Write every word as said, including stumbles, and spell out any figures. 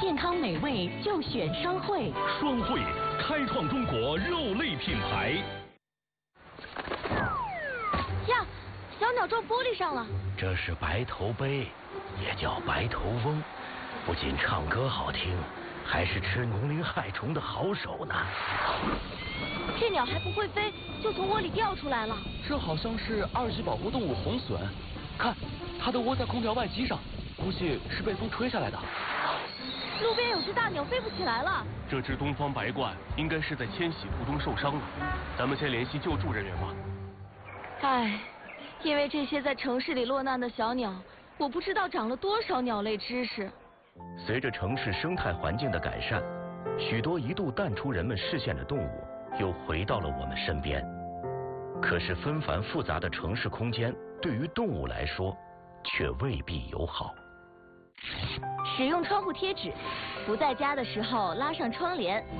健康美味就选双汇。 双汇开创中国肉类品牌。 呀，小鸟撞玻璃上了。 这是白头鹎，也叫白头翁，不仅唱歌好听，还是吃农林害虫的好手呢。 这鸟还不会飞，就从窝里掉出来了。 这好像是二级保护动物红隼，看，它的窝在空调外机上，估计是被风吹下来的。 路边有只大鸟飞不起来了。 这只东方白鹳应该是在迁徙途中受伤了，咱们先联系救助人员吧。 唉，因为这些在城市里落难的小鸟，我不知道长了多少鸟类知识。 随着城市生态环境的改善，许多一度淡出人们视线的动物又回到了我们身边。可是纷繁复杂的城市空间对于动物来说却未必友好。 使用窗户贴纸，不在家的时候拉上窗帘。